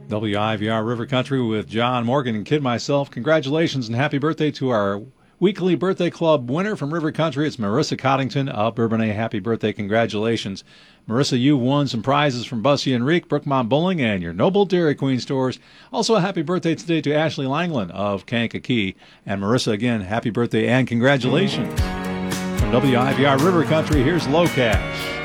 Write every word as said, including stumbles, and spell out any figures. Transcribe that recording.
W I V R River Country with John Morgan and Kid myself. Congratulations and happy birthday to our weekly birthday club winner from River Country. It's Marissa Coddington of Bourbonnais. Happy birthday. Congratulations. Marissa, you won some prizes from Bussy and Reek, Brookmont Bowling, and your Noble Dairy Queen stores. Also, a happy birthday today to Ashley Langland of Kankakee. And Marissa, again, happy birthday and congratulations. From W I V R River Country, here's Low Cash.